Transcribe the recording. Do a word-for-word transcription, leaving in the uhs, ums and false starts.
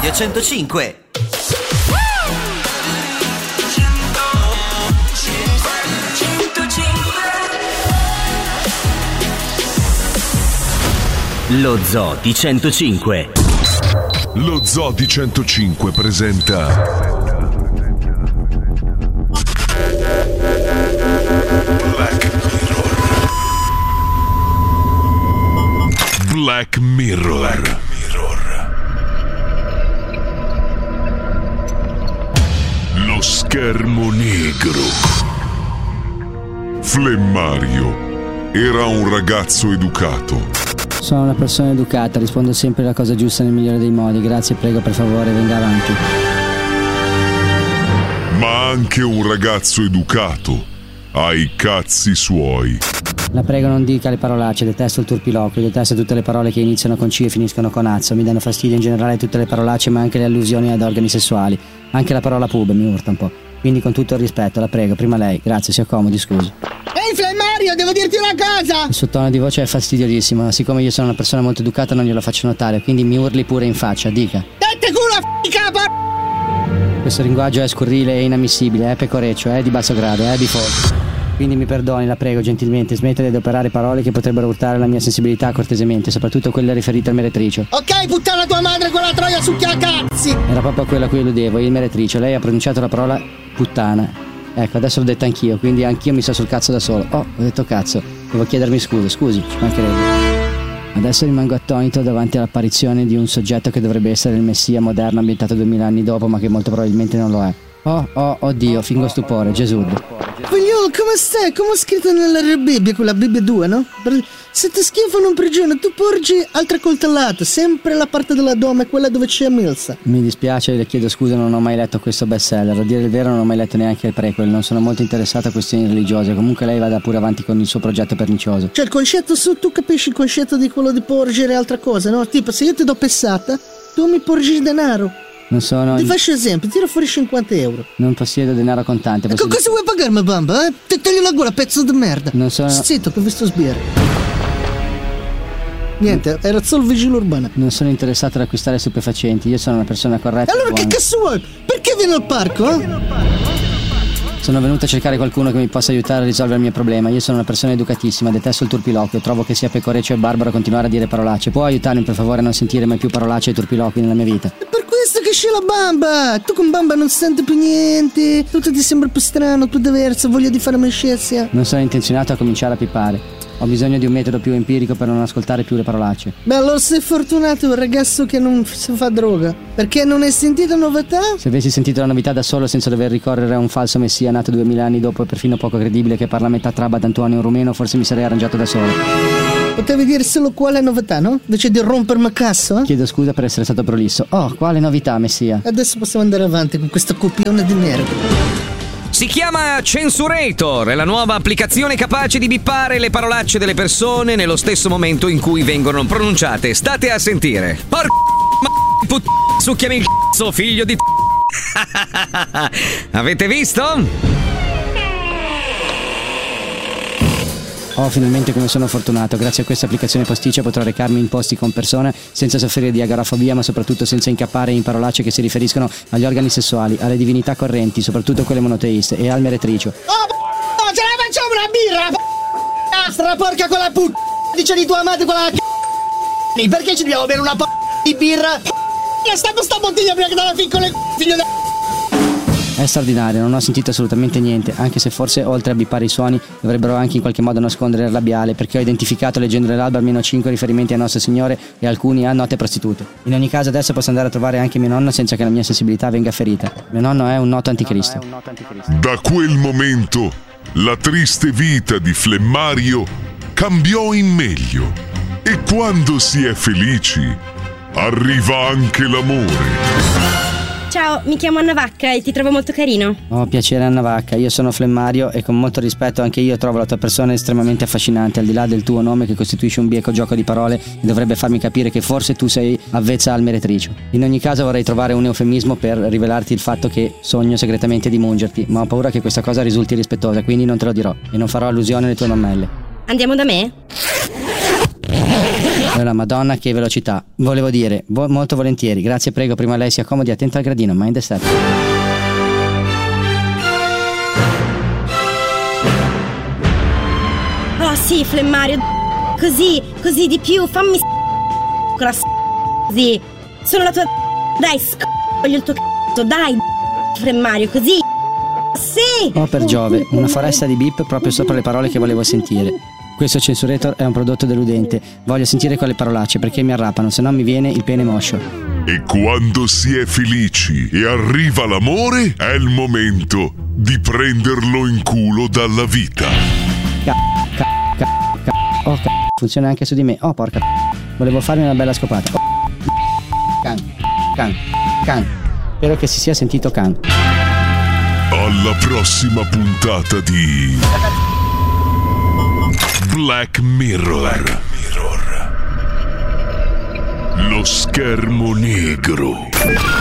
Radio centocinque. Lo Zoo di centocinque. Lo Zoo di centocinque presenta Black Mirror. Black Mirror. Black Mirror. Lo schermo negro. Flemmario era un ragazzo educato. Sono una persona educata, rispondo sempre la cosa giusta nel migliore dei modi. Grazie, prego, per favore, venga avanti. Ma anche un ragazzo educato ha i cazzi suoi. La prego, non dica le parolacce, detesto il turpiloquio, detesto tutte le parole che iniziano con C e finiscono con azzo. Mi danno fastidio in generale tutte le parolacce, ma anche le allusioni ad organi sessuali. Anche la parola pub mi urta un po'. Quindi con tutto il rispetto, la prego, prima lei. Grazie, si accomodi, scusi. Ehi Flemmario, devo dirti una cosa! Il suo tono di voce è fastidiosissimo, siccome io sono una persona molto educata non glielo faccio notare, quindi mi urli pure in faccia, dica. Dette culo a f***i capo! Questo linguaggio è scurrile e inammissibile, è pecoreccio, è di basso grado, è di forza. Quindi mi perdoni, la prego, gentilmente, smette di adoperare parole che potrebbero urtare la mia sensibilità cortesemente, soprattutto quelle riferite al meretricio. Ok, puttana tua madre, quella troia succhia cazzi! Era proprio quello a cui illudevo, il meretricio. Lei ha pronunciato la parola puttana. Ecco, adesso l'ho detta anch'io, quindi anch'io mi sto sul cazzo da solo. Oh, ho detto cazzo, devo chiedermi scusa, scusi, ci mancherebbe. Adesso rimango attonito davanti all'apparizione di un soggetto che dovrebbe essere il messia moderno ambientato duemila anni dopo, ma che molto probabilmente non lo è. Oh, oh, oddio, fingo stupore, Gesù. Figliolo, come stai? Come ho scritto nella Bibbia, quella Bibbia due, no? Se ti schifano in prigione, tu porgi altra coltellata, sempre la parte della donna, quella dove c'è Milsa. Mi dispiace, le chiedo scusa, non ho mai letto questo bestseller. A dire il vero non ho mai letto neanche il prequel, non sono molto interessato a questioni religiose. Comunque lei vada pure avanti con il suo progetto pernicioso. Cioè il concetto, su, tu capisci il concetto di quello di porgere altra cosa, no? Tipo, se io ti do pessata, tu mi porgi denaro. Non sono... Ti faccio esempio, tira fuori cinquanta euro. Non possiedo denaro contante. Possiedo... Cosa vuoi pagarmi, bamba? Eh? Ti taglio la gola, pezzo di merda. Non sono... Zitto, che ho visto sbirro. Niente, era solo vigile urbana. Non sono interessato ad acquistare stupefacenti, io sono una persona corretta. Allora che cazzo vuoi? Perché vieni al parco, eh? Sono venuto a cercare qualcuno che mi possa aiutare a risolvere il mio problema. Io sono una persona educatissima, detesto il turpiloquio, trovo che sia pecoreccio e barbaro continuare a dire parolacce. Può aiutarmi per favore a non sentire mai più parolacce e turpiloqui nella mia vita? È per questo che c'è la bamba! Tu con bamba non senti più niente, tutto ti sembra più strano, più diverso, voglia di fare amicizia. Non sono intenzionato a cominciare a pippare. Ho bisogno di un metodo più empirico per non ascoltare più le parolacce. Beh, allora sei fortunato, un ragazzo che non si fa droga. Perché non hai sentito novità? Se avessi sentito la novità da solo senza dover ricorrere a un falso messia nato duemila anni dopo e perfino poco credibile che parla a metà traba d'Antonio un rumeno, forse mi sarei arrangiato da solo. Potevi dire solo quale novità, no? Invece di rompermi il cazzo, eh? Chiedo scusa per essere stato prolisso. Oh, quale novità, messia? Adesso possiamo andare avanti con questo copione di merda. Si chiama Censurator, è la nuova applicazione capace di bippare le parolacce delle persone nello stesso momento in cui vengono pronunciate. State a sentire. Porca ma put... succhiami il cazzo, figlio di avete visto? Oh, finalmente come sono fortunato. Grazie a questa applicazione posticcia potrò recarmi in posti con persone senza soffrire di agorafobia, ma soprattutto senza incappare in parolacce che si riferiscono agli organi sessuali, alle divinità correnti, soprattutto quelle monoteiste, e al meretricio. Oh, ce la facciamo una birra, astra, porca con la puttana, dice di tua madre quella c***o. Perché ci dobbiamo bere una p***a di birra? La stappo sta bottiglia prima che dalla piccola figlio da... È straordinario, non ho sentito assolutamente niente, anche se forse oltre a bippare i suoni dovrebbero anche in qualche modo nascondere il labiale, perché ho identificato leggendo nell'albo almeno cinque riferimenti a Nostro Signore e alcuni a note prostitute. In ogni caso adesso posso andare a trovare anche mio nonno senza che la mia sensibilità venga ferita. Mio nonno è un noto anticristo. Da quel momento la triste vita di Flemmario cambiò in meglio e quando si è felici arriva anche l'amore. Ciao, mi chiamo Anna Vacca e ti trovo molto carino. Oh, piacere Anna Vacca, io sono Flemmario e con molto rispetto anche io trovo la tua persona estremamente affascinante, al di là del tuo nome che costituisce un bieco gioco di parole e dovrebbe farmi capire che forse tu sei avvezza al meretricio. In ogni caso vorrei trovare un eufemismo per rivelarti il fatto che sogno segretamente di mungerti, ma ho paura che questa cosa risulti rispettosa, quindi non te lo dirò e non farò allusione alle tue mammelle. Andiamo da me? La Madonna, che velocità. Volevo dire, vo- molto volentieri. Grazie, prego, prima lei si accomodi, attenta al gradino, mind the step. Oh sì, flemmario. Così, così di più, fammi con la così. Sono la tua. Dai, voglio il tuo c***o, dai, flemmario, così. Sì! Oh, per Giove, una foresta di bip proprio sopra le parole che volevo sentire. Questo censurator è un prodotto deludente. Voglio sentire quelle parolacce perché mi arrapano, se no mi viene il pene moscio. E quando si è felici e arriva l'amore, è il momento di prenderlo in culo dalla vita. Ca, ca, ca, ca. Oh, ca. Funziona anche su di me. Oh, porca. Volevo farmi una bella scopata. Oh. Can, can, can. Spero che si sia sentito can. Alla prossima puntata di Black Mirror. Black Mirror. Lo schermo negro.